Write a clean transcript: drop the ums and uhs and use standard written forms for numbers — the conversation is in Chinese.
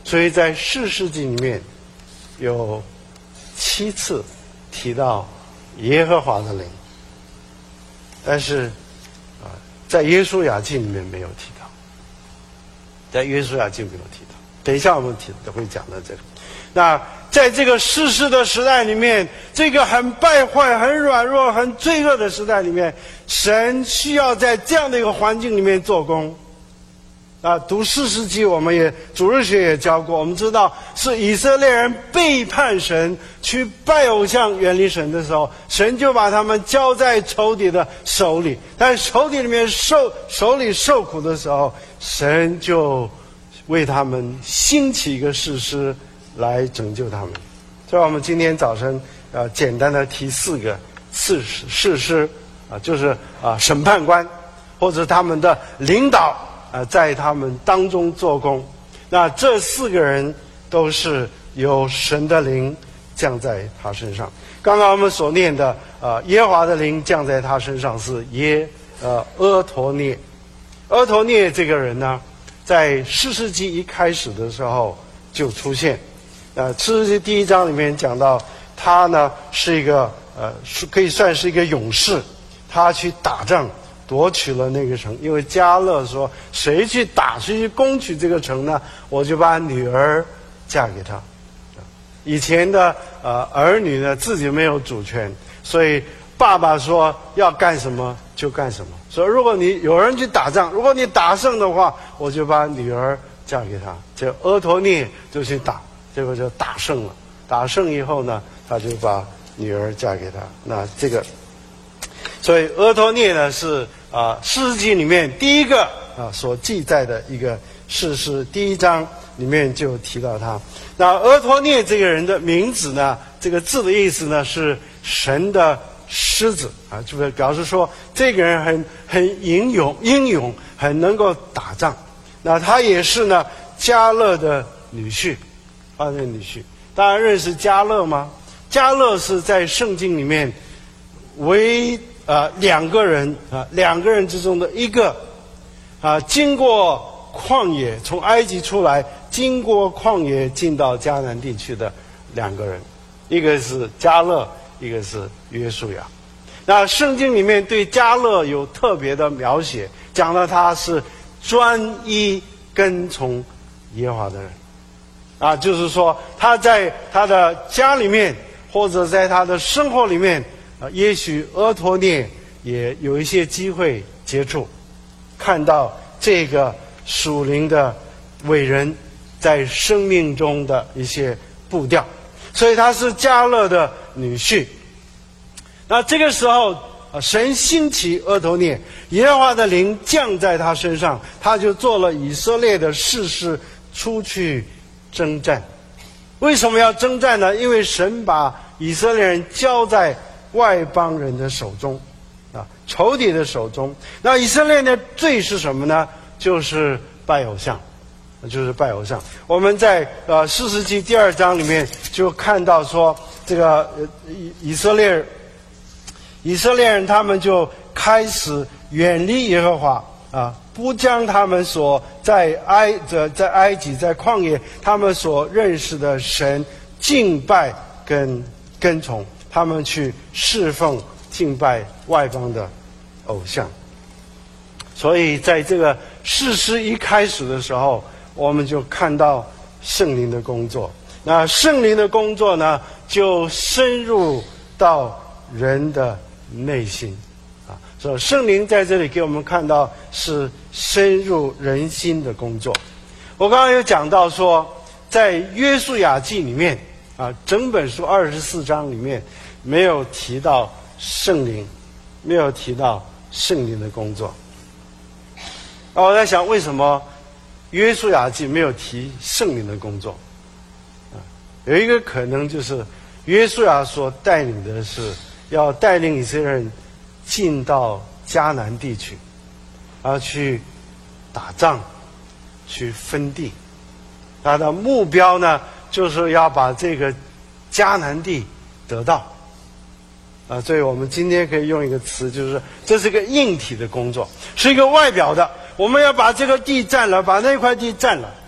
所以在士师记里面有7次提到耶和华的灵，但是在约书亚记里面没有提到，在约书亚记没有提到。等一下我们会讲到这个。那在这个士师的时代里面，这个很败坏、很软弱、很罪恶的时代里面，神需要在这样的一个环境里面做工。读士师记，我们主日学也教过，我们知道是以色列人背叛神，去拜偶像、远离神的时候，神就把他们交在仇敌的手里。但仇敌里面手里受苦的时候，神就为他们兴起一个士师来拯救他们。所以我们今天早晨简单的提4个士师就是审判官或者他们的领导在他们当中做工。那这4个人都是有神的灵降在他身上。刚刚我们所念的耶和华的灵降在他身上是阿陀涅。阿陀涅这个人呢，在士师记一开始的时候就出现。士师记第1章里面讲到，他呢是一个可以算是一个勇士，他去打仗夺取了那个城。因为迦勒说，谁去攻取这个城呢，我就把女儿嫁给他。以前的儿女呢自己没有主权，所以爸爸说要干什么就干什么。所以如果有人去打仗，如果你打胜的话，我就把女儿嫁给他。这阿陀涅就去打，结果就打胜了。打胜以后呢，他就把女儿嫁给他。那这个，所以阿陀涅呢是士师记里面第一个所记载的一个士师，第1章里面就提到他。那阿陀涅这个人的名字呢，这个字的意思呢是神的狮子就是表示说这个人很英勇，很能够打仗。那他也是呢迦勒的女婿，大家认识迦勒吗？迦勒是在圣经里面为2个人之中的一个经过旷野，从埃及出来，经过旷野进到迦南地区的2个人，一个是迦勒，一个是约书亚。那圣经里面对迦勒有特别的描写，讲了他是专一跟从耶和华的人就是说他在他的家里面或者在他的生活里面也许阿陀涅也有一些机会接触，看到这个属灵的伟人在生命中的一些步调，所以他是迦勒的女婿。那这个时候神兴起阿陀涅，耶和华的灵降在他身上，他就做了以色列的士师，出去征战。为什么要征战呢？因为神把以色列人交在外邦人的手中仇敌的手中。那以色列的罪是什么呢？就是拜偶像，我们在士师记第2章里面就看到说，这个以色列人他们就开始远离耶和华不将他们所在埃及在旷野他们所认识的神敬拜跟从，他们去侍奉敬拜外邦的偶像。所以在这个士师一开始的时候，我们就看到圣灵的工作。那圣灵的工作呢，就深入到人的内心所以圣灵在这里给我们看到是深入人心的工作。我刚刚有讲到说，在约书亚记里面整本书24章里面没有提到圣灵，没有提到圣灵的工作。我在想，为什么约书亚记没有提圣灵的工作有一个可能就是约书亚所带领的是要带领以色列人进到迦南地区去打仗，去分地。他的目标呢，就是要把这个迦南地得到所以我们今天可以用一个词，就是这是个硬体的工作，是一个外表的，我们要把这个地占了，把那块地占了